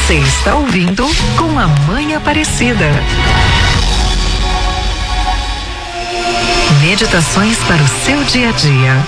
Você está ouvindo Com a Mãe Aparecida. Meditações para o seu dia a dia.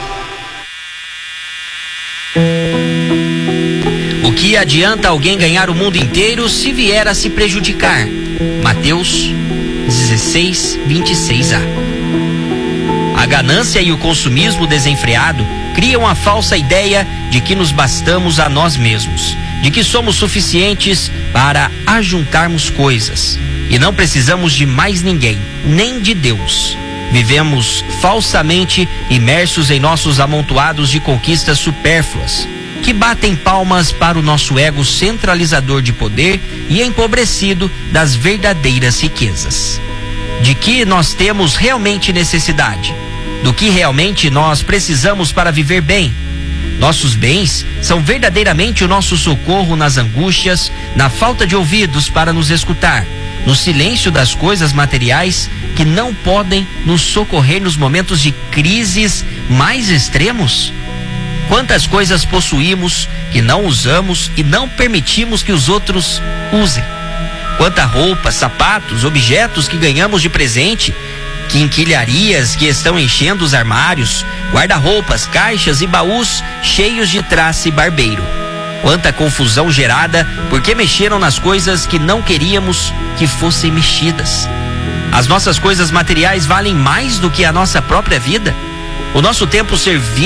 O que adianta alguém ganhar o mundo inteiro se vier a se prejudicar? Mateus 16, 26a. A ganância e o consumismo desenfreado criam a falsa ideia de que nos bastamos a nós mesmos, de que somos suficientes para ajuntarmos coisas e não precisamos de mais ninguém, nem de Deus. Vivemos falsamente imersos em nossos amontoados de conquistas supérfluas, que batem palmas para o nosso ego centralizador de poder e empobrecido das verdadeiras riquezas. De que nós temos realmente necessidade? Do que realmente nós precisamos para viver bem? Nossos bens são verdadeiramente o nosso socorro nas angústias, na falta de ouvidos para nos escutar, no silêncio das coisas materiais que não podem nos socorrer nos momentos de crises mais extremos? Quantas coisas possuímos que não usamos e não permitimos que os outros usem? Quanta roupa, sapatos, objetos que ganhamos de presente, quinquilharias que estão enchendo os armários, guarda-roupas, caixas e baús cheios de traça e barbeiro. Quanta confusão gerada porque mexeram nas coisas que não queríamos que fossem mexidas. As nossas coisas materiais valem mais do que a nossa própria vida? O nosso tempo servindo